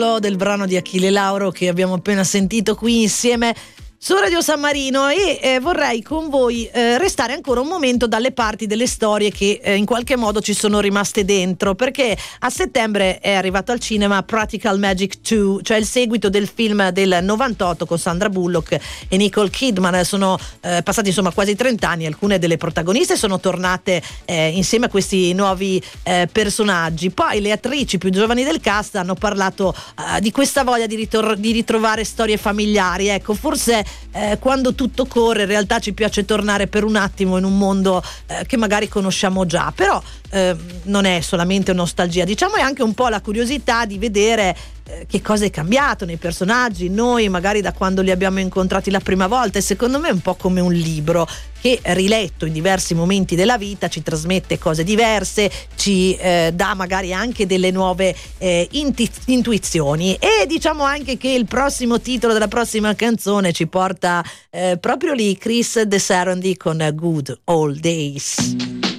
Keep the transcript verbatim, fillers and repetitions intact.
Del brano di Achille Lauro che abbiamo appena sentito qui insieme su Radio San Marino, e eh, vorrei con voi eh, restare ancora un momento dalle parti delle storie che eh, in qualche modo ci sono rimaste dentro, perché a settembre è arrivato al cinema Practical Magic due, cioè il seguito del film del novantotto con Sandra Bullock e Nicole Kidman. Sono eh, passati insomma quasi trenta anni, alcune delle protagoniste sono tornate eh, insieme a questi nuovi eh, personaggi. Poi le attrici più giovani del cast hanno parlato eh, di questa voglia di, ritor- di ritrovare storie familiari. Ecco, forse Eh, quando tutto corre in realtà ci piace tornare per un attimo in un mondo eh, che magari conosciamo già, però eh, non è solamente nostalgia, diciamo è anche un po' la curiosità di vedere eh, che cosa è cambiato nei personaggi, noi magari da quando li abbiamo incontrati la prima volta, e secondo me è un po' come un libro che riletto in diversi momenti della vita ci trasmette cose diverse, ci eh, dà magari anche delle nuove eh, inti- intuizioni, e diciamo anche che il prossimo titolo della prossima canzone ci porta eh, proprio lì, Chris De Sarandí con Good Old Days.